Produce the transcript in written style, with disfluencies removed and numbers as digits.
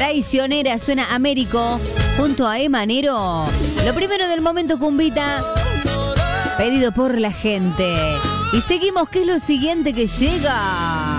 Traicionera suena Américo junto a Emanero. Lo primero del momento, cumbita, pedido por la gente. Y seguimos, ¿qué es lo siguiente que llega?